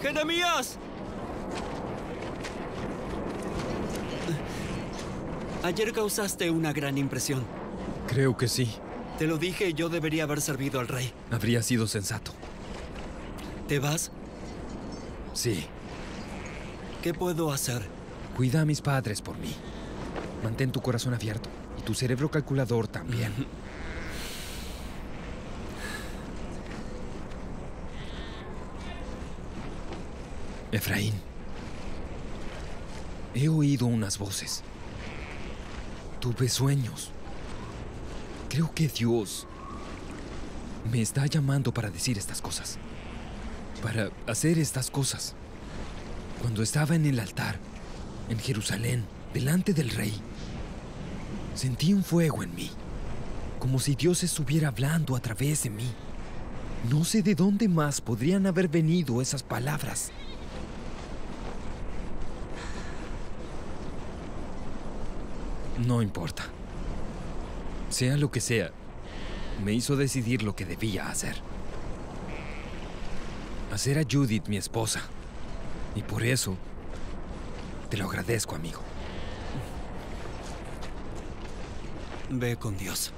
¡Jeremías! Ayer causaste una gran impresión. Creo que sí. Te lo dije, yo debería haber servido al rey. Habría sido sensato. ¿Te vas? Sí. ¿Qué puedo hacer? Cuida a mis padres por mí. Mantén tu corazón abierto y tu cerebro calculador también. Efraín, he oído unas voces. Tuve sueños. Creo que Dios me está llamando para decir estas cosas. Para hacer estas cosas. Cuando estaba en el altar, en Jerusalén, delante del rey, sentí un fuego en mí, como si Dios estuviera hablando a través de mí. No sé de dónde más podrían haber venido esas palabras. No importa. Sea lo que sea, me hizo decidir lo que debía hacer. Hacer a Judith mi esposa. Y por eso, te lo agradezco, amigo. Ve con Dios.